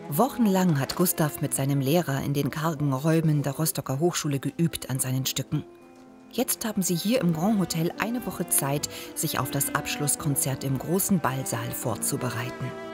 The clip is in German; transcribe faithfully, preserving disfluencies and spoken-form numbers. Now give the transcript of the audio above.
Wochenlang hat Gustav mit seinem Lehrer in den kargen Räumen der Rostocker Hochschule geübt an seinen Stücken. Jetzt haben sie hier im Grand Hotel eine Woche Zeit, sich auf das Abschlusskonzert im großen Ballsaal vorzubereiten.